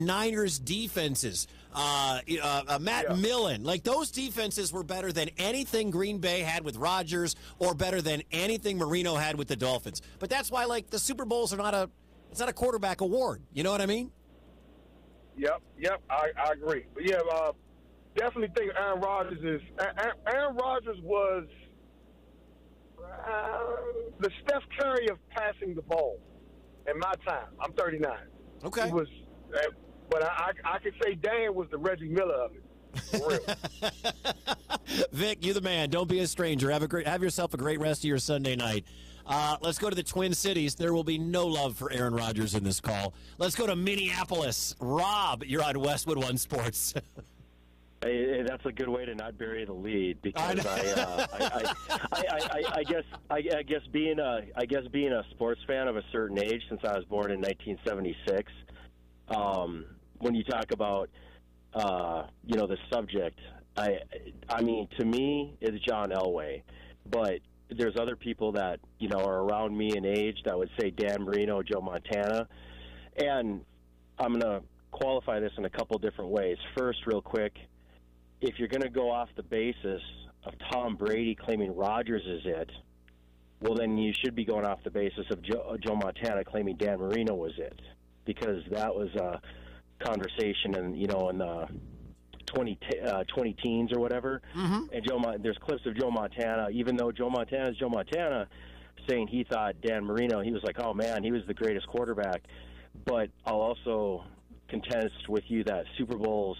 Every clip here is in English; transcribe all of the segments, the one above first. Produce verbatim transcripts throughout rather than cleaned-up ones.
Niners defenses, uh, uh, uh, Matt Yeah. Millen, like those defenses were better than anything Green Bay had with Rodgers or better than anything Marino had with the Dolphins. But that's why, like, the Super Bowls are not a, it's not a quarterback award. You know what I mean? Yep, yep, I, I agree. But yeah, uh, definitely think Aaron Rodgers is. Aaron, Aaron Rodgers was uh, the Steph Curry of passing the ball. In my time, I'm thirty-nine. Okay. He was, uh, but I, I, I could say Dan was the Reggie Miller of it. For real. Vic, you the man. Don't be a stranger. Have a great, have yourself a great rest of your Sunday night. Uh, let's go to the Twin Cities. There will be no love for Aaron Rodgers in this call. Let's go to Minneapolis. Rob, you're on Westwood One Sports. Hey, that's a good way to not bury the lead because I, uh, I, I, I, I, I guess, I, I guess being a, I guess being a sports fan of a certain age, since I was born in nineteen seventy-six, um, when you talk about, uh, you know, the subject, I, I mean, to me, it's John Elway, but there's other people that you know are around me in age that would say Dan Marino, Joe Montana, and I'm gonna qualify this in a couple different ways. First, real quick. If you're going to go off the basis of Tom Brady claiming Rodgers is it, well, then you should be going off the basis of Joe, Joe Montana claiming Dan Marino was it, because that was a conversation, in, you know, in the twenty, uh, twenty teens or whatever. Mm-hmm. And Joe, there's clips of Joe Montana, even though Joe Montana is Joe Montana, saying he thought Dan Marino, he was like, oh man, he was the greatest quarterback. But I'll also contest with you that Super Bowls.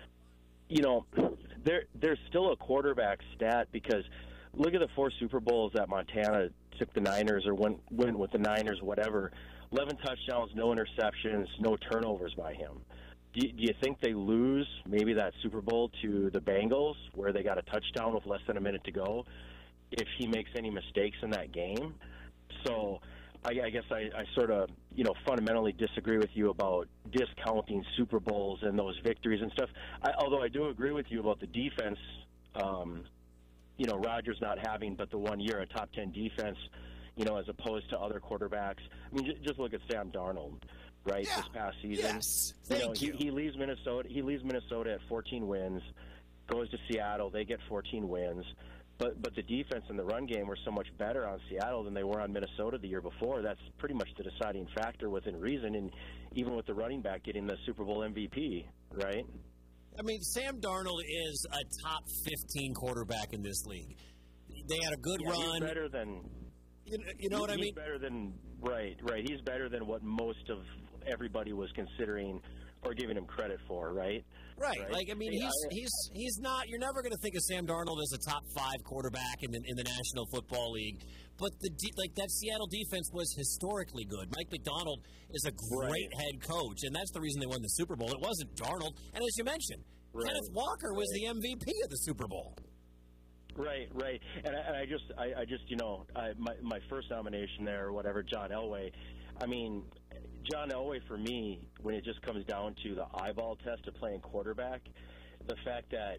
You know, there there's still a quarterback stat because look at the four Super Bowls that Montana took the Niners or went went with the Niners, whatever. eleven touchdowns, no interceptions, no turnovers by him. Do you, do you think they lose maybe that Super Bowl to the Bengals where they got a touchdown with less than a minute to go if he makes any mistakes in that game? So I, I guess I, I sort of, you know, fundamentally disagree with you about discounting Super Bowls and those victories and stuff. I, although I do agree with you about the defense, um, you know, Rodgers not having but the one year a top ten defense, you know, as opposed to other quarterbacks. I mean, just, just look at Sam Darnold, right? Yeah. This past season, Yes. you know, Thank he, you. he leaves Minnesota. He leaves Minnesota at fourteen wins, goes to Seattle. They get fourteen wins. But but the defense and the run game were so much better on Seattle than they were on Minnesota the year before. That's pretty much the deciding factor within reason, and even with the running back getting the Super Bowl M V P, right? I mean, Sam Darnold is a top fifteen quarterback in this league. They had a good Yeah, run. he's better than You know, you know he- what I he's mean? better than right, right. He's better than what most of everybody was considering or giving him credit for, right? Right. Right. Like, I mean, Yeah, he's I- he's he's not. You're never going to think of Sam Darnold as a top five quarterback in the in the National Football League. But the de- like that Seattle defense was historically good. Mike McDonald is a great Right. head coach, and that's the reason they won the Super Bowl. It wasn't Darnold, and as you mentioned, Right. Kenneth Walker was Right. the M V P of the Super Bowl. Right, right, and I, and I just, I, I just, you know, I, my my first nomination there, or whatever, John Elway. I mean, John Elway for me, when it just comes down to the eyeball test of playing quarterback, the fact that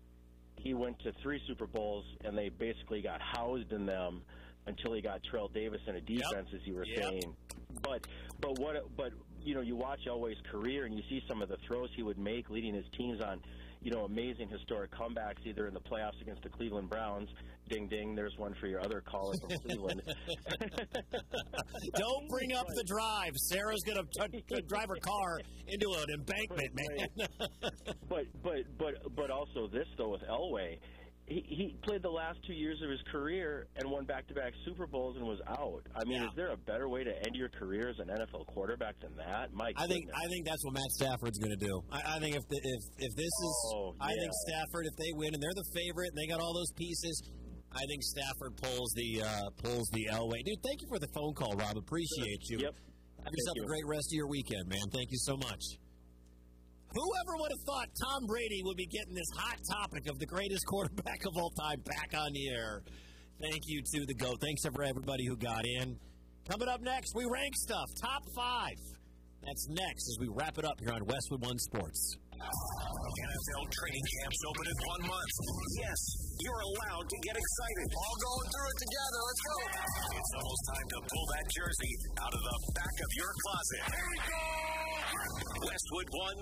he went to three Super Bowls and they basically got housed in them until he got Terrell Davis in a defense, as you were Yep. saying. But but what but you know, you watch Elway's career and you see some of the throws he would make leading his teams on, you know, amazing historic comebacks either in the playoffs against the Cleveland Browns. Ding ding, there's one for your other caller from Cleveland. Don't bring up the drive. Sarah's going to drive her car into an embankment, man. but but but but also this though with Elway, he, he played the last two years of his career and won back-to-back Super Bowls and was out. I mean, Yeah. is there a better way to end your career as an N F L quarterback than that? My I think goodness. I think that's what Matt Stafford's going to do. I, I think if the, if if this is, Oh, I think yeah. Stafford, if they win and they're the favorite and they got all those pieces, I think Stafford pulls the uh, pulls the Elway. Dude, thank you for the phone call, Rob. Appreciate you. Yep. Have yourself you. a great rest of your weekend, man. Thank you so much. Whoever would have thought Tom Brady would be getting this hot topic of the greatest quarterback of all time back on the air? Thank you to the GOAT. Thanks for everybody who got in. Coming up next, we rank stuff. Top five. That's next as we wrap it up here on Westwood One Sports. N F L training camps open in one month. Yes, you're allowed to get excited. All going through it together. Let's go. It's almost time to pull that jersey out of the back of your closet. Here we go. Westwood won